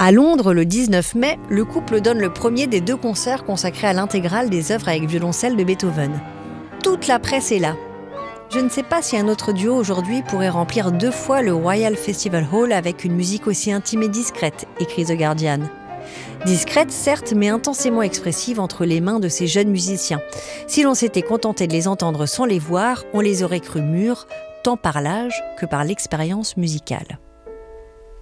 À Londres, le 19 mai, le couple donne le premier des 2 concerts consacrés à l'intégrale des œuvres avec violoncelle de Beethoven. Toute la presse est là. Je ne sais pas si un autre duo aujourd'hui pourrait remplir 2 fois le Royal Festival Hall avec une musique aussi intime et discrète, écrit The Guardian. Discrète, certes, mais intensément expressive entre les mains de ces jeunes musiciens. Si l'on s'était contenté de les entendre sans les voir, on les aurait crus mûrs, tant par l'âge que par l'expérience musicale.